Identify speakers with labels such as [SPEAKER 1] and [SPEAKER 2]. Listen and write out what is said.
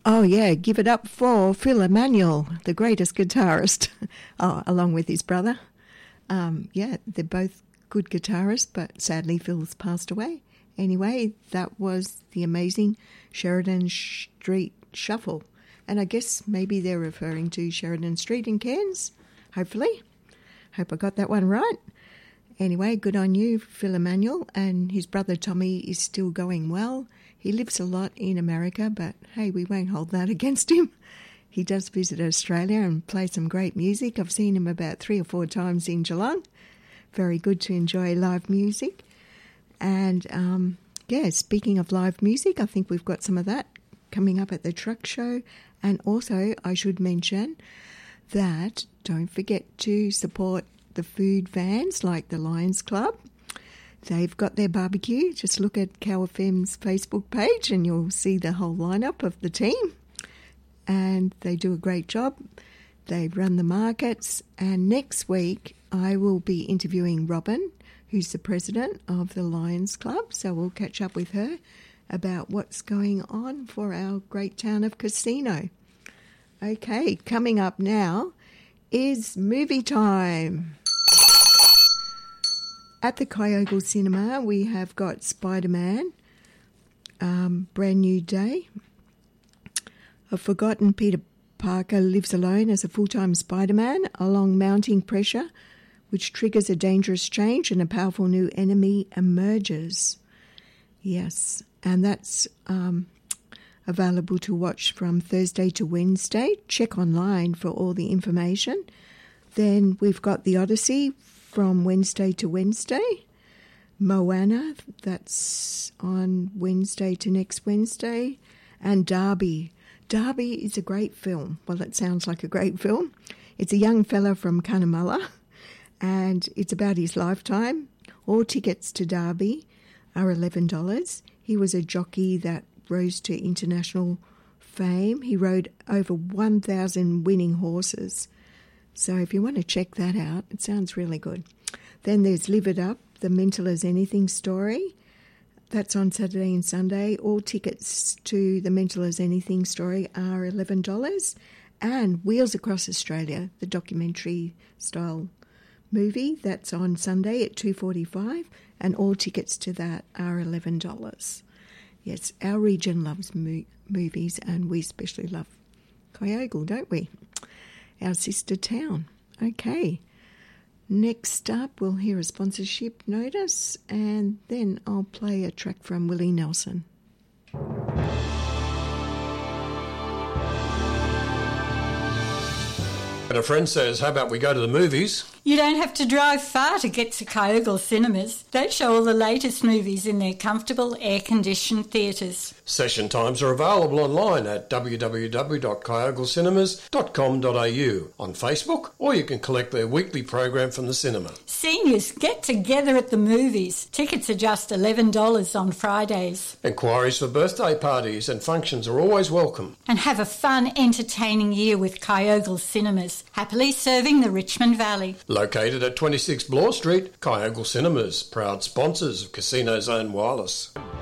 [SPEAKER 1] Oh, yeah, give it up for Phil Emmanuel, the greatest guitarist, along with his brother. Yeah, they're both good guitarists, but sadly Phil's passed away. Anyway, that was the amazing Sheridan Street Shuffle. And I guess maybe they're referring to Sheridan Street in Cairns, hopefully. Hope I got that one right. Anyway, good on you, Phil Emmanuel, and his brother Tommy is still going well. He lives a lot in America, but hey, we won't hold that against him. He does visit Australia and play some great music. I've seen him about 3 or 4 times in Geelong. Very good to enjoy live music. And, speaking of live music, I think we've got some of that coming up at the Truck Show. And also, I should mention that don't forget to support the food vans like the Lions Club. They've got their barbecue. Just look at Cow FM's Facebook page and you'll see the whole lineup of the team. And they do a great job. They run the markets. And next week, I will be interviewing Robin, who's the president of the Lions Club. So we'll catch up with her about what's going on for our great town of Casino. Okay, coming up now is movie time. At the Kyogle Cinema, we have got Spider-Man, Brand New Day. A forgotten Peter Parker lives alone as a full-time Spider-Man along mounting pressure, which triggers a dangerous change and a powerful new enemy emerges. Yes, and that's available to watch from Thursday to Wednesday. Check online for all the information. Then we've got The Odyssey from Wednesday to Wednesday. Moana, that's on Wednesday to next Wednesday. And Derby. Derby is a great film. Well, it sounds like a great film. It's a young fella from Cunnamulla, and it's about his lifetime. All tickets to Derby are $11. He was a jockey that rose to international fame. He rode over 1,000 winning horses. So if you want to check that out, it sounds really good. Then there's Live It Up, the Mental as Anything story. That's on Saturday and Sunday. All tickets to the Mental as Anything story are $11. And Wheels Across Australia, the documentary-style movie, that's on Sunday at 2:45, and all tickets to that are $11. Yes, our region loves movies, and we especially love Kyogle, don't we? Our sister town. Okay. Next up, we'll hear a sponsorship notice, and then I'll play a track from Willie Nelson.
[SPEAKER 2] And a friend says, how about we go to the movies?
[SPEAKER 3] You don't have to drive far to get to Kyogle Cinemas. They show all the latest movies in their comfortable, air-conditioned theatres.
[SPEAKER 2] Session times are available online at www.kyogleCinemas.com.au on Facebook, or you can collect their weekly program from the cinema.
[SPEAKER 3] Seniors, get together at the movies. Tickets are just $11 on Fridays.
[SPEAKER 2] Enquiries for birthday parties and functions are always welcome.
[SPEAKER 3] And have a fun, entertaining year with Kyogle Cinemas, happily serving the Richmond Valley.
[SPEAKER 2] Located at 26 Bloor Street, Kyogle Cinemas, proud sponsors of Casino Zone Wireless.